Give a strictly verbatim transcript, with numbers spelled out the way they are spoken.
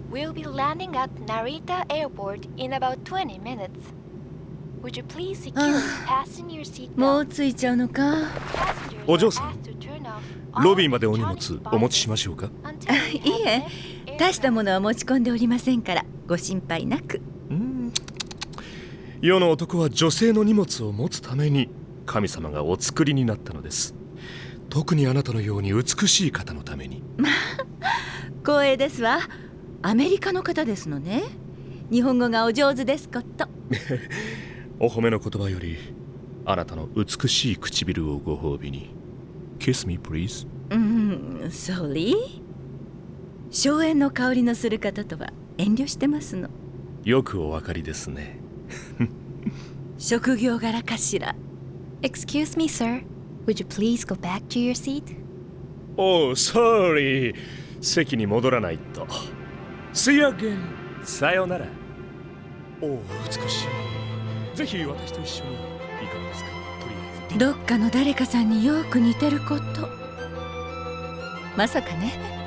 We'll be landing at Narita Airport in about twenty minutes. Would you please securely fasten your seatbelt? もう着いちゃうのか。 お嬢さん、ロビーまでお荷物お持ちしましょうか？ いえ、大したものは持ち込んでおりませんからご心配なく。 うん、世の男は女性の荷物を持つために神様がお作りになったのです。特にあなたのように美しい方のために。 光栄ですわ。アメリカの方ですのね。日本語がお上手ですこと。 お褒めの言葉よりあなたの美しい唇をご褒美に。 Kiss me please。 うん、Sorry。荘園の香りのする方とは遠慮してますの。 よくお分かりですね。 職業柄かしら。 Excuse me, sir. Would you please go back to your seat? Oh, sorry。 席に戻らないと。 See you again。 さよなら。おお、美しい。ぜひ私と一緒にいかがですか？とりあえずどっかの誰かさんによく似てること。まさかね。